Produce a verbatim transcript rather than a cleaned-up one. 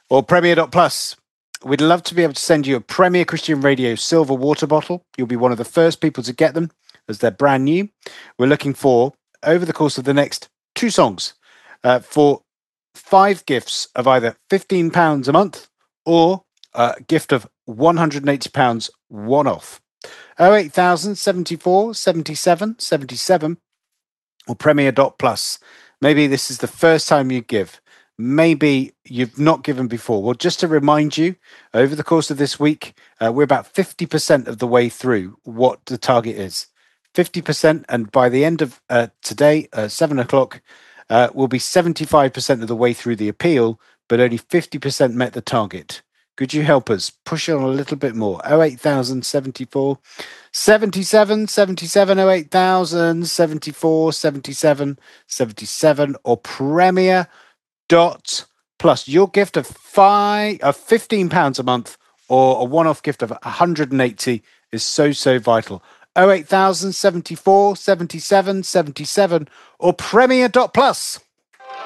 or Premier dot Plus. We'd love to be able to send you a Premier Christian Radio silver water bottle. You'll be one of the first people to get them as they're brand new. We're looking for, over the course of the next two songs, uh, for five gifts of either fifteen pounds a month or a gift of one hundred eighty pounds one-off. oh eight thousand seventy-four seventy-seven seventy-seven or Premier dot Plus. Maybe this is the first time you give. Maybe you've not given before. Well, just to remind you, over the course of this week, uh, we're about fifty percent of the way through what the target is. fifty percent, and by the end of uh, today, uh, seven o'clock, uh, we'll be seventy-five percent of the way through the appeal, but only fifty percent met the target. Could you help us push on a little bit more? oh eight thousand seventy-four seventy-seven seventy-seven, oh eight thousand seventy-four seventy-seven seventy-seven or Premier dot Plus. Your gift of five of fifteen pounds a month or a one-off gift of one hundred eighty is so so vital. oh eight thousand seventy-four seventy-seven seventy-seven or Premier dot Plus.